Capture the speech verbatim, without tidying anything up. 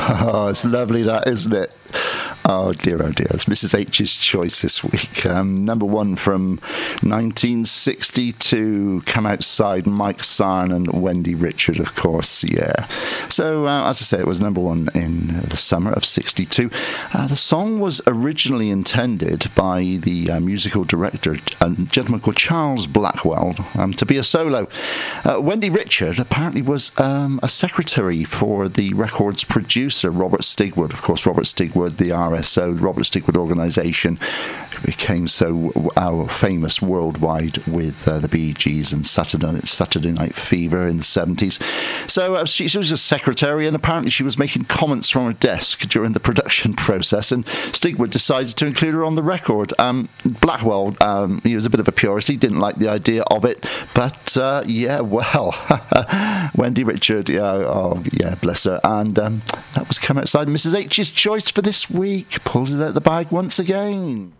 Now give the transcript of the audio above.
Oh, it's lovely that, isn't it? Oh dear, oh dear. It's Missus H's choice this week. Um, number one from nineteen sixty-two. Come Outside, Mike Sarn and Wendy Richard, of course, yeah. So, uh, as I say, it was number one in the summer of sixty-two. Uh, the song was originally intended by the uh, musical director, a gentleman called Charles Blackwell, um, to be a solo. Uh, Wendy Richard apparently was um, a secretary for the record's producer, Robert Stigwood. Of course, Robert Stigwood, the R S O, the Robert Stigwood organisation, became so uh, famous worldwide with uh, the Bee Gees and Saturday, Saturday Night Fever in the seventies. So uh, she, she was a secretary, and apparently she was making comments from her desk during the production process, and Stigwood decided to include her on the record. Um, Blackwell, um, he was a bit of a purist. He didn't like the idea of it, but uh, yeah, well, Wendy Richard, yeah, oh yeah, bless her. And um, that was Come Outside, Missus H's choice for this week. Pulls it out of the bag once again.